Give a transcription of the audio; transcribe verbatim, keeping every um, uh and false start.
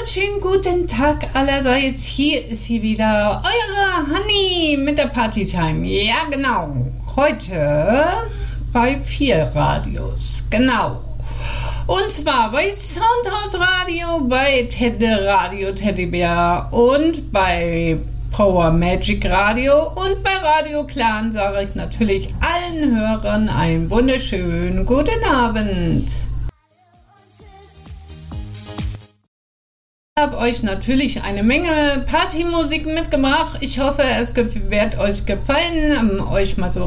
wunderschönen guten Tag allerseits. Hier ist sie wieder, eure Honey mit der Partytime. Ja, genau. Heute bei vier Radios. Genau. Und zwar bei Soundhouse Radio, bei Teddy Radio Teddybär und bei Power Magic Radio und bei Radio Clan sage ich natürlich allen Hörern einen wunderschönen guten Abend. Ich habe euch natürlich eine Menge Partymusik mitgebracht. Ich hoffe, es wird euch gefallen, euch mal so